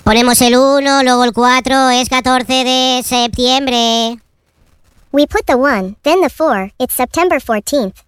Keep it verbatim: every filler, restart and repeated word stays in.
Ponemos el uno, luego el cuatro, es catorce de septiembre. We put the one, then the four, it's September fourteenth.